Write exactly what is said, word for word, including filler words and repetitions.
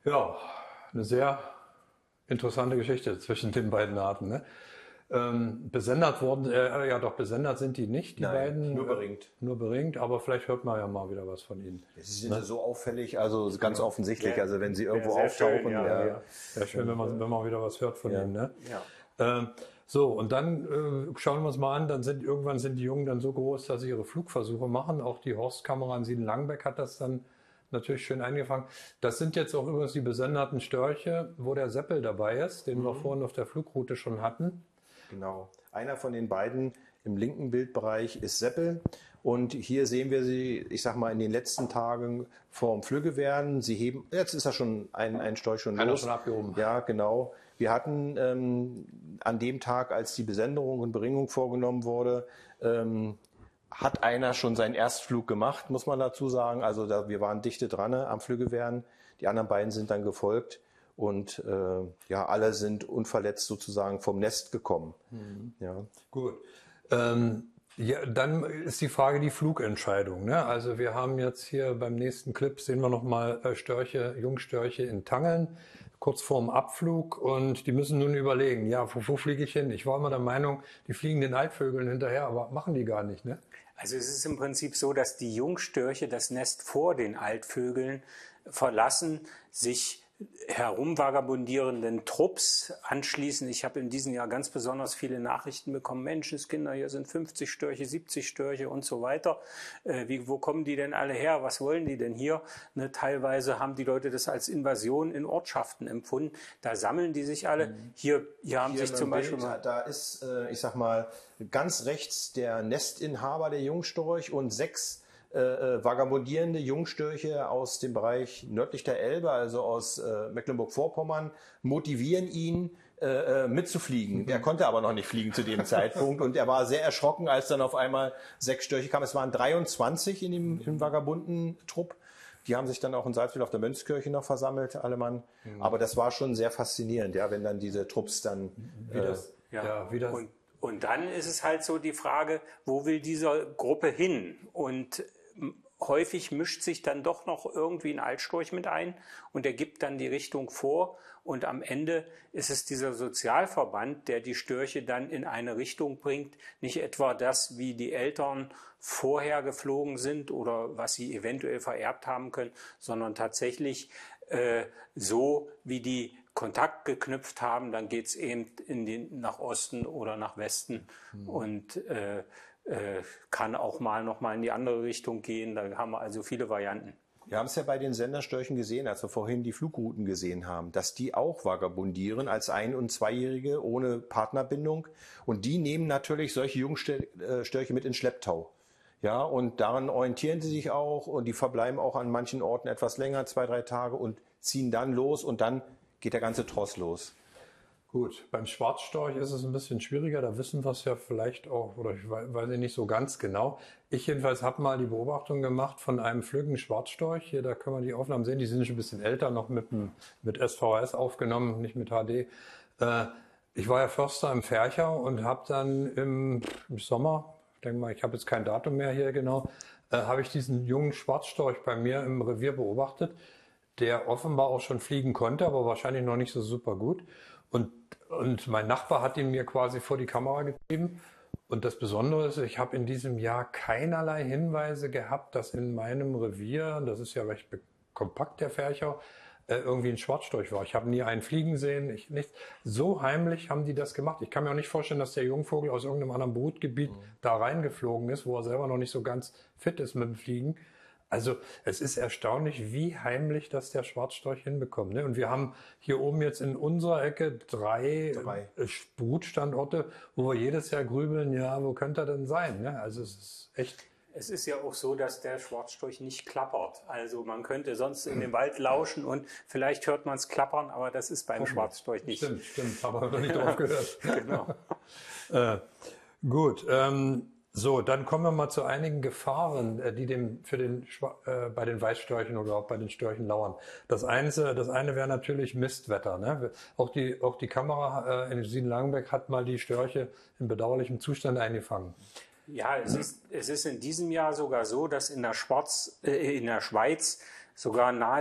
Ja, eine sehr interessante Geschichte zwischen den beiden Arten. Ne? Ähm, besendet worden, äh, ja doch, besendet sind die nicht, die Nein, beiden. nur beringt. Äh, nur beringt, aber vielleicht hört man ja mal wieder was von ihnen. Sie sind ne? so auffällig, also ganz ja. offensichtlich, also wenn sie irgendwo sehr auftauchen. Schön, ja, ja. Ja. ja, schön, wenn man, wenn man wieder was hört von ja. ihnen. Ne? Ja. Ähm, so, und dann äh, schauen wir uns mal an, dann sind irgendwann sind die Jungen dann so groß, dass sie ihre Flugversuche machen. Auch die Horstkamera in Sieden-Langenbeck hat das dann natürlich schön eingefangen. Das sind jetzt auch übrigens die besenderten Störche, wo der Seppel dabei ist, den mhm. wir vorhin auf der Flugroute schon hatten. Genau. Einer von den beiden im linken Bildbereich ist Seppel. Und hier sehen wir sie, ich sag mal, in den letzten Tagen vorm Flügge werden. Sie heben, jetzt ist er schon ein, ein Storch schon Einer los. schon abgehoben. Ja, genau. Wir hatten ähm, an dem Tag, als die Besenderung und Beringung vorgenommen wurde, ähm, hat einer schon seinen Erstflug gemacht, muss man dazu sagen. Also da, wir waren dichte dran am Flüggewehren. Die anderen beiden sind dann gefolgt. Und äh, ja, alle sind unverletzt sozusagen vom Nest gekommen. Mhm. Ja. Gut. Ähm, ja, dann ist die Frage die Flugentscheidung. Ne? Also wir haben jetzt hier beim nächsten Clip sehen wir nochmal äh, Störche, Jungstörche in Tangeln, kurz vorm Abflug. Und die müssen nun überlegen, ja, wo, wo fliege ich hin? Ich war immer der Meinung, die fliegen den Altvögeln hinterher, aber machen die gar nicht. Ne? Also es ist im Prinzip so, dass die Jungstörche das Nest vor den Altvögeln verlassen, sich herumvagabundierenden Trupps anschließen. Ich habe in diesem Jahr ganz besonders viele Nachrichten bekommen. Menschenskinder, hier sind fünfzig Störche, siebzig Störche und so weiter. Äh, wie, wo kommen die denn alle her? Was wollen die denn hier? Ne, teilweise haben die Leute das als Invasion in Ortschaften empfunden. Da sammeln die sich alle. Mhm. Hier, hier haben hier sich zum Beispiel... Bild, mal da ist, äh, ich sag mal, ganz rechts der Nestinhaber der Jungstorch und sechs Äh, vagabundierende Jungstörche aus dem Bereich nördlich der Elbe, also aus äh, Mecklenburg-Vorpommern, motivieren ihn, äh, mitzufliegen. Mhm. Er konnte aber noch nicht fliegen zu dem Zeitpunkt und er war sehr erschrocken, als dann auf einmal sechs Störche kamen. Es waren dreiundzwanzig in dem, im vagabunden Trupp. Die haben sich dann auch in Salzwedel auf der Mönchskirche noch versammelt, alle Mann. Mhm. Aber das war schon sehr faszinierend, ja, wenn dann diese Trupps dann... Wie das, äh, ja, ja, wie das... Und, und dann ist es halt so die Frage, wo will diese Gruppe hin? Und häufig mischt sich dann doch noch irgendwie ein Altstorch mit ein und er gibt dann die Richtung vor und am Ende ist es dieser Sozialverband, der die Störche dann in eine Richtung bringt, nicht etwa das, wie die Eltern vorher geflogen sind oder was sie eventuell vererbt haben können, sondern tatsächlich äh, so, wie die Kontakt geknüpft haben, dann geht es eben in den, nach Osten oder nach Westen mhm. und äh, Äh, kann auch mal noch mal in die andere Richtung gehen. Da haben wir also viele Varianten. Wir haben es ja bei den Senderstörchen gesehen, als wir vorhin die Flugrouten gesehen haben, dass die auch vagabundieren als Ein- und Zweijährige ohne Partnerbindung. Und die nehmen natürlich solche Jungstörche mit in Schlepptau. Ja, und daran orientieren sie sich auch und die verbleiben auch an manchen Orten etwas länger, zwei, drei Tage und ziehen dann los und dann geht der ganze Tross los. Gut, beim Schwarzstorch ist es ein bisschen schwieriger, da wissen wir es ja vielleicht auch, oder ich weiß nicht so ganz genau. Ich jedenfalls habe mal die Beobachtung gemacht von einem flüggen Schwarzstorch. Hier, da können wir die Aufnahmen sehen, die sind schon ein bisschen älter, noch mit, mit S V H S aufgenommen, nicht mit H D. Äh, ich war ja Förster im Fercher und habe dann im, im Sommer, ich denke mal, ich habe jetzt kein Datum mehr hier genau, äh, habe ich diesen jungen Schwarzstorch bei mir im Revier beobachtet, der offenbar auch schon fliegen konnte, aber wahrscheinlich noch nicht so super gut. Und, und mein Nachbar hat ihn mir quasi vor die Kamera getrieben. Und das Besondere ist, ich habe in diesem Jahr keinerlei Hinweise gehabt, dass in meinem Revier, das ist ja recht kompakt, der Fercher, äh, irgendwie ein Schwarzstorch war. Ich habe nie einen fliegen sehen, ich nichts. So heimlich haben die das gemacht. Ich kann mir auch nicht vorstellen, dass der Jungvogel aus irgendeinem anderen Brutgebiet mhm. da reingeflogen ist, wo er selber noch nicht so ganz fit ist mit dem Fliegen. Also es ist erstaunlich, wie heimlich das der Schwarzstorch hinbekommt. Ne? Und wir haben hier oben jetzt in unserer Ecke drei, drei. Brutstandorte, wo wir jedes Jahr grübeln, ja, wo könnte er denn sein? Ne? Also es ist echt... Es ist ja auch so, dass der Schwarzstorch nicht klappert. Also man könnte sonst in den Wald lauschen und vielleicht hört man es klappern, aber das ist beim oh, Schwarzstorch nicht. Stimmt, stimmt, aber noch nicht drauf gehört. Genau. äh, gut, ähm, so, dann kommen wir mal zu einigen Gefahren, die dem für den äh, bei den Weißstörchen oder auch bei den Störchen lauern. Das eine, das eine wäre natürlich Mistwetter. Ne? Auch die auch die Kamera äh, in Sieden-Langenbeck hat mal die Störche in bedauerlichem Zustand eingefangen. Ja, es ist es ist in diesem Jahr sogar so, dass in der Schwarz äh, in der Schweiz sogar nahe